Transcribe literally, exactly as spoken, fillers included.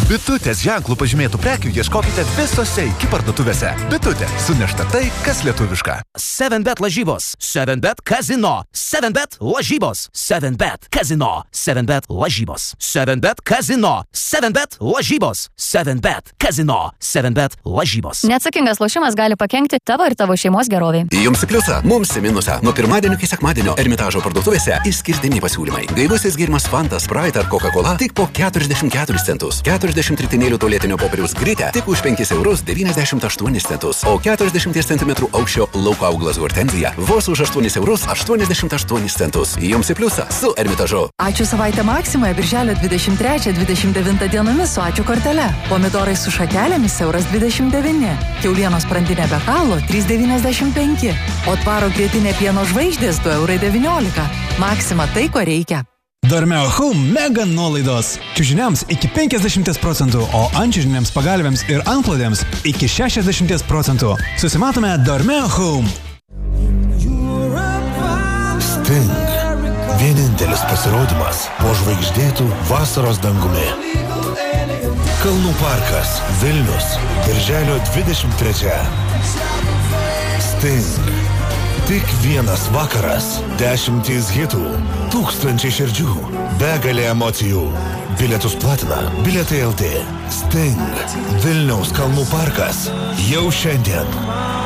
Bitutės ženklų pažymėtų prekių ieškokite visose iki parduotuvėse. Bitutė, sunešta tai, kas lietuviška. seven bet lažybos, seven bet kazino, seven bet lažybos, seven bet kazino, seven bet lažybos, seven bet kazino, seven bet lažybos, seven bet kazino, seven bet lažybos. Neatsakingas lošimas gali pakenkti tavo ir tavo šeimos geroviai. Jums į pliusą, mums į minusą. Nuo pirmadienio iki sekmadienio Ermitažo parduotuvėse išskirtiniai pasiūlymai. Gaivusis gėrimas Fanta, Sprite ar Coca-Cola tik po keturiasdešimt keturis centus. keturiasdešimt ritinėlių tualetinio popieriaus Gritė tik už penkis eurus devyniasdešimt aštuonis centus. O keturiasdešimt centimetrų aukščio lauko auglas Hortenzija vos už aštuonis eurus aštuoniasdešimt aštuonis centus. Jums į pliusą su Ermitažu. Ačiū savaitę Maksimoje birželio dvidešimt trečią dvidešimt devintą dienomis su ačiū kortele. Pomidorai su šakelėmis euras dvidešimt devyni. Kiaulienos sprandinė be kalo trys devyniasdešimt penki. O tvaro kvietinė pieno žvaigždės du eurai devyniolika. Maksima tai, ko reikia. Dormeo Home mega nuolaidos. Čiužiniams iki penkiasdešimt procentų, o antčiužiniams pagalvėms ir antklodėms iki šešiasdešimt procentų. Susimatome Dormeo Home. Sting. Vienintelis pasirodymas po žvaigždėtų vasaros dangumi. Kalnų parkas, Vilnius, birželio dvidešimt trečią. Sting. Tik vienas vakaras, dešimtys hitų, tūkstančiai širdžių, begalė emocijų. Bilietus platina Bilietai L T. Sting. Vilniaus kalnų parkas jau šiandien.